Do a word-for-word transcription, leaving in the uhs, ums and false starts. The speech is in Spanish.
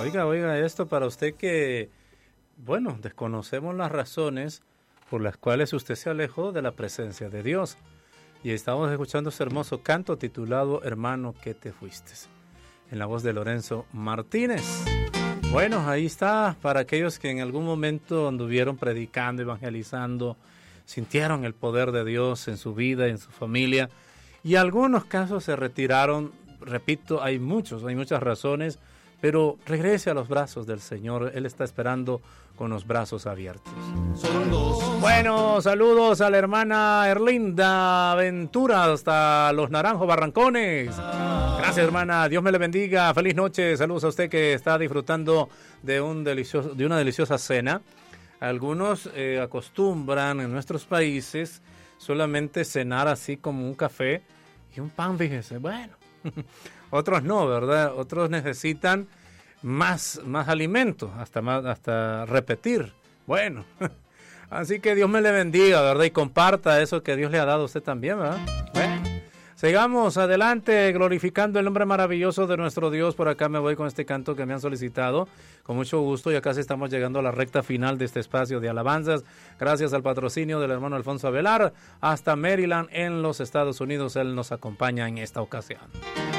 Oiga, oiga, esto para usted que, bueno, desconocemos las razones por las cuales usted se alejó de la presencia de Dios. Y estamos escuchando ese hermoso canto titulado Hermano, que te fuiste, en la voz de Lorenzo Martínez. Bueno, ahí está para aquellos que en algún momento anduvieron predicando, evangelizando, sintieron el poder de Dios en su vida, en su familia, y en algunos casos se retiraron. Repito, hay muchos, hay muchas razones, pero regrese a los brazos del Señor. Él está esperando con los brazos abiertos. Bueno, saludos a la hermana Erlinda Ventura hasta Los Naranjos, Barrancones. Gracias, hermana. Dios me le bendiga. Feliz noche. Saludos a usted que está disfrutando de un delicioso, de una deliciosa cena. Algunos eh, acostumbran en nuestros países solamente cenar así como un café y un pan, fíjese. Bueno, otros no, ¿verdad? Otros necesitan más, más alimento, hasta, más, hasta repetir. Bueno, así que Dios me le bendiga, ¿verdad? Y comparta eso que Dios le ha dado a usted también, ¿verdad? Bueno, sigamos adelante glorificando el nombre maravilloso de nuestro Dios. Por acá me voy con este canto que me han solicitado con mucho gusto, y acá sí estamos llegando a la recta final de este espacio de alabanzas, gracias al patrocinio del hermano Alfonso Avelar hasta Maryland en los Estados Unidos. Él nos acompaña en esta ocasión.